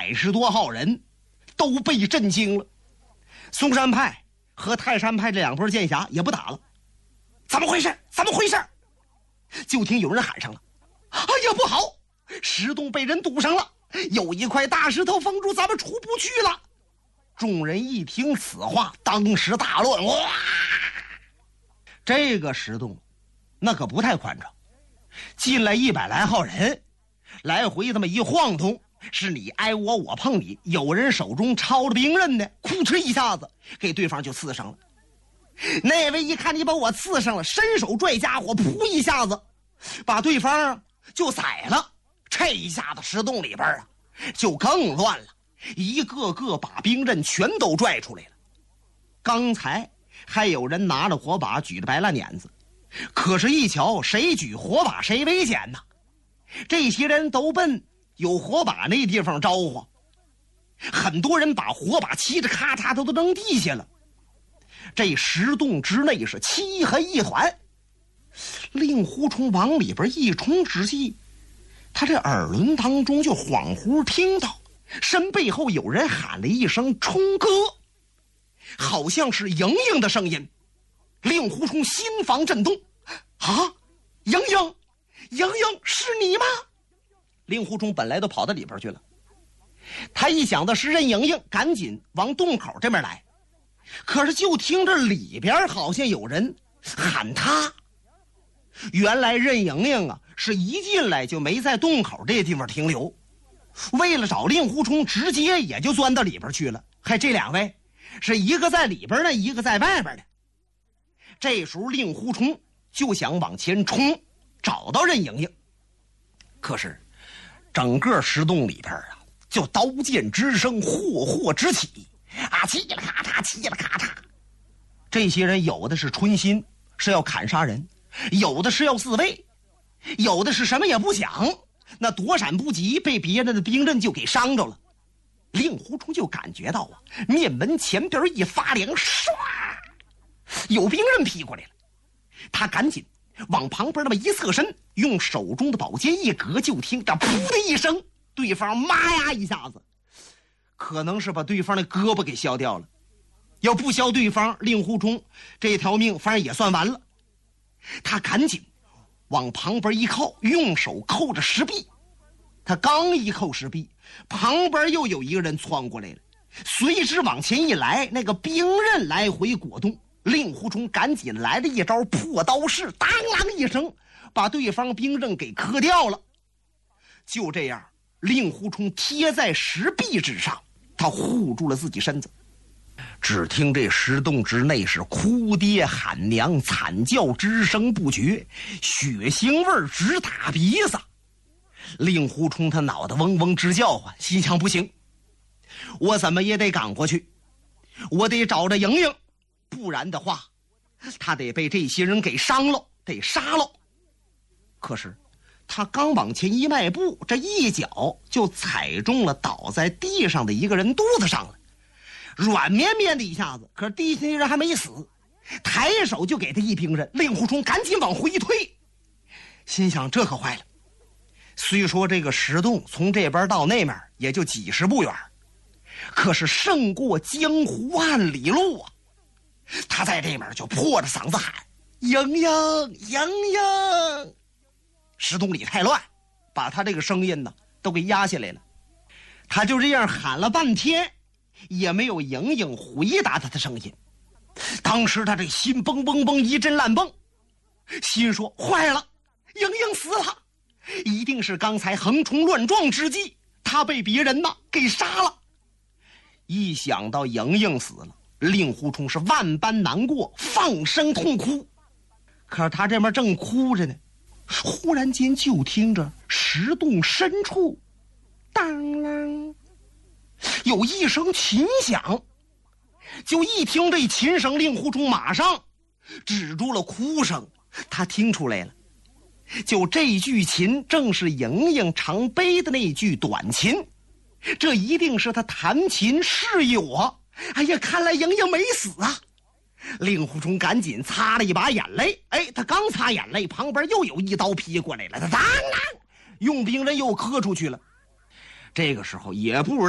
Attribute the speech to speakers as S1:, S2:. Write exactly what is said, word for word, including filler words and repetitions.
S1: 百十多号人都被震惊了。嵩山派和泰山派这两波剑侠也不打了。怎么回事？怎么回事？就听有人喊上了：“哎呀，不好！石洞被人堵上了，有一块大石头封住，咱们出不去了。”众人一听此话，当时大乱。哇！这个石洞那可不太宽敞，进来一百来号人，来回这么一晃动，是你挨我，我碰你，有人手中抄着兵刃呢，哭哧一下子给对方就刺上了。那位一看你把我刺上了，伸手拽家伙，噗一下子把对方就宰了。这一下子石洞里边啊就更乱了，一个个把兵刃全都拽出来了。刚才还有人拿着火把举着白烂碾子，可是一瞧谁举火把谁危险呢，这些人都奔有火把那地方招呼，很多人把火把嘁着咔嚓都都扔地下了。这石洞之内是漆黑一团，令狐冲往里边一冲之际，他这耳轮当中就恍惚听到身背后有人喊了一声冲哥，好像是莹莹的声音。令狐冲心房震动，啊，莹莹，莹莹是你吗？令狐冲本来都跑到里边去了，他一想到是任莹莹，赶紧往洞口这边来，可是就听着里边好像有人喊他。原来任莹莹啊是一进来就没在洞口这地方停留，为了找令狐冲直接也就钻到里边去了。还这两位是一个在里边的，一个在外边的。这时候令狐冲就想往前冲，找到任莹莹，可是整个石洞里边啊就刀剑之声霍霍直起啊，嘁了咔嚓，嘁了咔嚓。这些人有的是春心，是要砍杀人，有的是要自卫，有的是什么也不想，那躲闪不及，被别人的兵刃就给伤着了。令狐冲就感觉到啊，面门前边一发凉，唰，有兵刃劈过来了。他赶紧往旁边那么一侧身，用手中的宝剑一格，就听着噗的一声，对方妈呀一下子，可能是把对方的胳膊给削掉了。要不削对方，令狐冲这条命反正也算完了。他赶紧往旁边一靠，用手扣着石壁。他刚一扣石壁，旁边又有一个人窜过来了，随之往前一来，那个兵刃来回果动。令狐冲赶紧来了一招破刀式，当啷一声把对方兵刃给磕掉了。就这样，令狐冲贴在石壁之上，他护住了自己身子。只听这石洞之内是哭爹喊娘，惨叫之声不绝，血腥味直打鼻子。令狐冲他脑袋嗡嗡直叫唤，心想不行，我怎么也得赶过去，我得找着莹莹，不然的话他得被这些人给伤了，得杀了。可是他刚往前一迈步，这一脚就踩中了倒在地上的一个人肚子上了，软绵绵的一下子，可是地下那人还没死，抬手就给他一兵刃。令狐冲赶紧往回一推，心想这可坏了，虽说这个石洞从这边到那面也就几十步远，可是胜过江湖万里路啊。他在这面就破着嗓子喊莹莹莹莹，石洞里太乱，把他这个声音呢都给压下来了。他就这样喊了半天，也没有莹莹回答他的声音。当时他这心蹦蹦蹦一阵乱蹦，心说坏了，莹莹死了，一定是刚才横冲乱撞之际他被别人呢给杀了。一想到莹莹死了，令狐冲是万般难过，放声痛哭。可是他这边正哭着呢，忽然间就听着石洞深处当啷有一声琴响。就一听这琴声，令狐冲马上止住了哭声。他听出来了，就这句琴正是莹莹常背的那句短琴，这一定是他弹琴示意我。哎呀，看来莹莹没死啊。令狐冲赶紧擦了一把眼泪，哎，他刚擦眼泪，旁边又有一刀劈过来了，他当啷用兵刃又磕出去了。这个时候也不